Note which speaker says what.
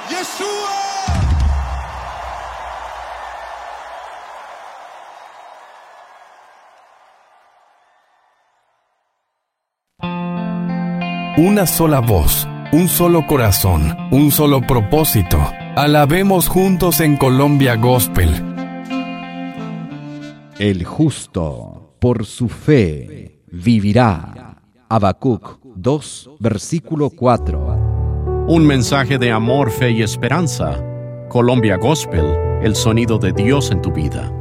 Speaker 1: Yeshua.
Speaker 2: Una sola voz, un solo corazón, un solo propósito. Alabemos juntos en Colombia Gospel.
Speaker 3: El justo por su fe vivirá. Habacuc 2, versículo 4.
Speaker 4: Un mensaje de amor, fe y esperanza. Colombia Gospel, el sonido de Dios en tu vida.